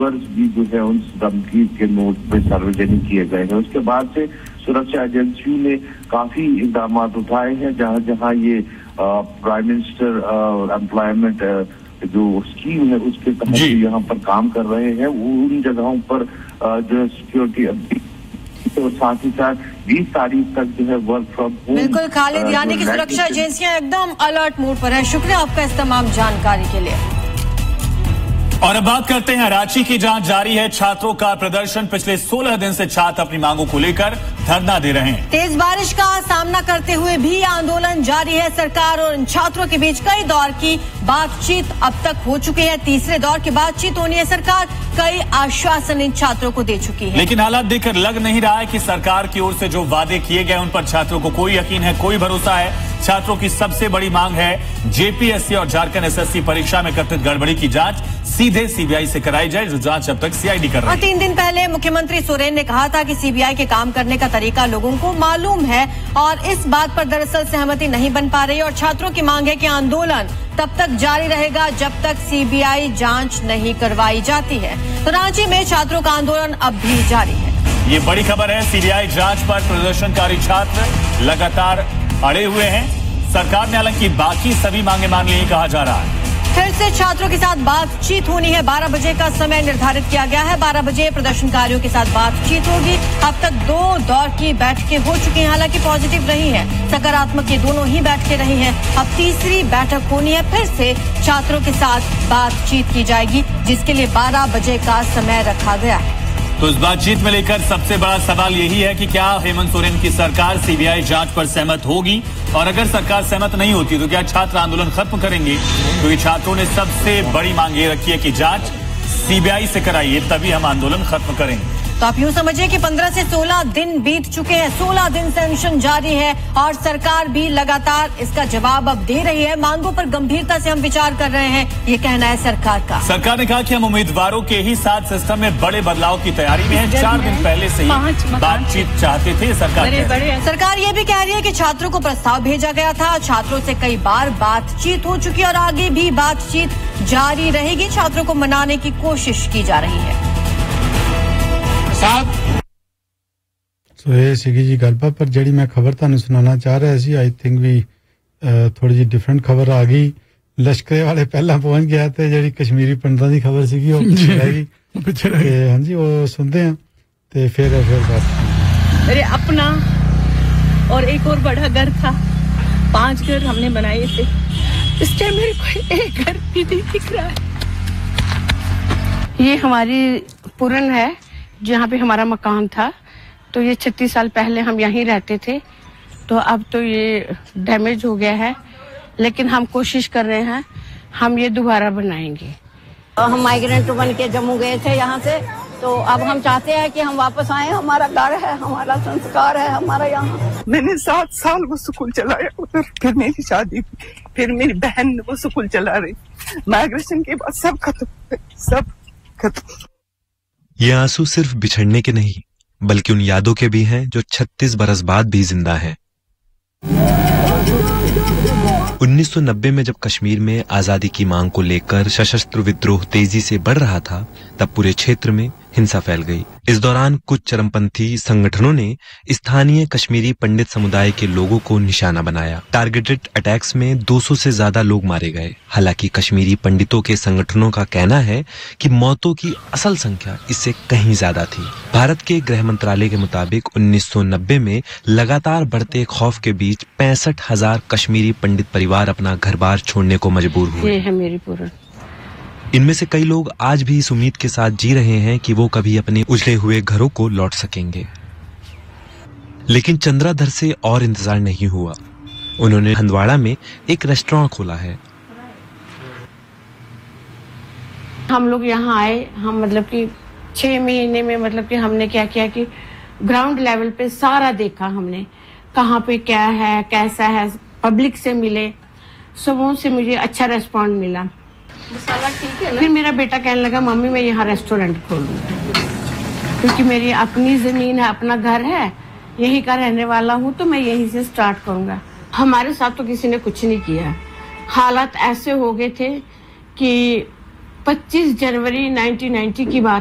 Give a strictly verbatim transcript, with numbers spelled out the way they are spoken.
भी जो है उन धमकी के नोट पे सार्वजनिक किए गए हैं। उसके बाद से सुरक्षा एजेंसियों ने काफी इकदाम उठाए हैं, जहां जहां ये प्राइम मिनिस्टर एम्प्लॉयमेंट जो स्कीम है उसके तहत यहाँ पर काम कर रहे हैं, वो उन जगहों पर जो है सिक्योरिटी, तो साथ ही साथ बीस तारीख तक जो है वर्क फ्रॉम होम। बिल्कुल खालिद, यानी कि सुरक्षा एजेंसियां एकदम अलर्ट मोड पर है। शुक्रिया आपका इस तमाम जानकारी के लिए। और अब बात करते हैं रांची की, जहां जारी है छात्रों का प्रदर्शन। पिछले सोलह दिन से छात्र अपनी मांगों को लेकर धरना दे रहे हैं। तेज बारिश का सामना करते हुए भी आंदोलन जारी है। सरकार और इन छात्रों के बीच कई दौर की बातचीत अब तक हो चुकी है। तीसरे दौर की बातचीत होनी है। सरकार कई आश्वासन इन छात्रों को दे चुकी है, लेकिन हालात देखकर लग नहीं रहा है कि सरकार की ओर से जो वादे किए गए उन पर छात्रों को कोई यकीन है, कोई भरोसा है। छात्रों की सबसे बड़ी मांग है जेपीएससी और झारखंड एसएससी परीक्षा में कथित गड़बड़ी की जांच सीधे सीबीआई से कराई जाए, जो जांच अब तक सीआईडी कर रही है। तीन दिन पहले मुख्यमंत्री सोरेन ने कहा था कि सीबीआई के काम करने का तरीका लोगों को मालूम है और इस बात पर दरअसल सहमति नहीं बन पा रही और छात्रों की मांग है कि आंदोलन तब तक जारी रहेगा जब तक सीबीआई जांच नहीं करवाई जाती है। तो रांची में छात्रों का आंदोलन अब भी जारी है। ये बड़ी खबर है, सीबीआई जांच पर प्रदर्शनकारी छात्र लगातार अड़े हुए हैं। सरकार ने हालांकि बाकी सभी मांगे मान ली, कहा जा रहा है। फिर से छात्रों के साथ बातचीत होनी है। बारह बजे का समय निर्धारित किया गया है। बारह बजे प्रदर्शनकारियों के साथ बातचीत होगी। अब तक दो दौर की बैठकें हो चुकी हैं, हालांकि पॉजिटिव रही हैं, सकारात्मक ये दोनों ही बैठकें रही हैं। अब तीसरी बैठक होनी है। फिर से छात्रों के साथ बातचीत की जाएगी, जिसके लिए बारह बजे का समय रखा गया है। तो इस बातचीत में लेकर सबसे बड़ा सवाल यही है कि क्या हेमंत सोरेन की सरकार सीबीआई जांच पर सहमत होगी, और अगर सरकार सहमत नहीं होती तो क्या छात्र आंदोलन खत्म करेंगे? क्योंकि तो छात्रों ने सबसे बड़ी मांग ये रखी है कि जांच सीबीआई से कराइए, तभी हम आंदोलन खत्म करेंगे। तो आप यूँ समझिए कि पंद्रह से सोलह दिन बीत चुके हैं। सोलह दिन से अनशन जारी है और सरकार भी लगातार इसका जवाब अब दे रही है। मांगों पर गंभीरता से हम विचार कर रहे हैं, ये कहना है सरकार का। सरकार ने कहा कि हम उम्मीदवारों के ही साथ सिस्टम में बड़े बदलाव की तैयारी में है। चार दिन पहले से ही बातचीत चाहते थे सरकार। सरकार ये भी कह रही है कि छात्रों को प्रस्ताव भेजा गया था, छात्रों से कई बार बातचीत हो चुकी है और आगे भी बातचीत जारी रहेगी। छात्रों को मनाने की कोशिश की जा रही है। सो ये सीगी जी गलबात पर जड़ी मैं खबर तुहानू सुनाना चाह रहा सी। आई थिंक भी थोड़ी जी डिफरेंट खबर आ गई। लश्करे वाले पहला पहुंच गया थे, जड़ी कश्मीरी पंडितां दी खबर सीगी वो पीछे रह गई। हाँ जी, वो सुनते हैं ते फिर फिर बात। मेरे अपना और एक और बड़ा घर था, पांच घर हमने बनाए थे। इस टाइम मेरे को एक घर भी नहीं दिख रहा है। ये हमारी पुरन है जहाँ पे हमारा मकान था। तो ये छत्तीस साल पहले हम यहीं रहते थे, तो अब तो ये डैमेज हो गया है, लेकिन हम कोशिश कर रहे हैं, हम ये दोबारा बनाएंगे। हम माइग्रेंट बन के जम्मू गए थे यहाँ से, तो अब हम चाहते हैं कि हम वापस आए। हमारा घर है, हमारा संस्कार है हमारा यहाँ। मैंने सात साल वो स्कूल चलाया उधर, फिर मेरी शादी, फिर मेरी बहन वो स्कूल चला रही। माइग्रेशन के बाद सब खत्म, सब खत्म। ये आंसू सिर्फ बिछड़ने के नहीं, बल्कि उन यादों के भी हैं जो छत्तीस बरस बाद भी जिंदा हैं। उन्नीस सौ नब्बे में जब कश्मीर में आजादी की मांग को लेकर सशस्त्र विद्रोह तेजी से बढ़ रहा था, तब पूरे क्षेत्र में हिंसा फैल गई। इस दौरान कुछ चरमपंथी संगठनों ने स्थानीय कश्मीरी पंडित समुदाय के लोगों को निशाना बनाया। टारगेटेड अटैक्स में दो सौ से ज्यादा लोग मारे गए। हालांकि कश्मीरी पंडितों के संगठनों का कहना है कि मौतों की असल संख्या इससे कहीं ज्यादा थी। भारत के गृह मंत्रालय के मुताबिक उन्नीस सौ नब्बे में लगातार बढ़ते खौफ के बीच पैंसठ हजार कश्मीरी पंडित परिवार अपना घर बार छोड़ने को मजबूर हुए। ये है मेरी पूरन। इनमें से कई लोग आज भी इस उम्मीद के साथ जी रहे हैं कि वो कभी अपने उजड़े हुए घरों को लौट सकेंगे। लेकिन चंद्राधर से और इंतजार नहीं हुआ। उन्होंने हंदवाड़ा में एक रेस्टोरेंट खोला है। हम लोग यहाँ आए, हम मतलब कि छह महीने में मतलब कि हमने क्या किया कि ग्राउंड लेवल पे सारा देखा हमने, कहाँ पे क्या है, कैसा है, पब्लिक से मिले, सबों से मुझे अच्छा रेस्पॉन्ड मिला। मसाला ठीक है ना? फिर मेरा बेटा कहने लगा मम्मी मैं यहाँ रेस्टोरेंट खोलूंगा, क्योंकि मेरी अपनी जमीन है, अपना घर है, यहीं का रहने वाला हूँ, तो मैं यहीं से स्टार्ट करूंगा। हमारे साथ तो किसी ने कुछ नहीं किया। हालात ऐसे हो गए थे कि पच्चीस जनवरी उन्नीस सौ नब्बे की बात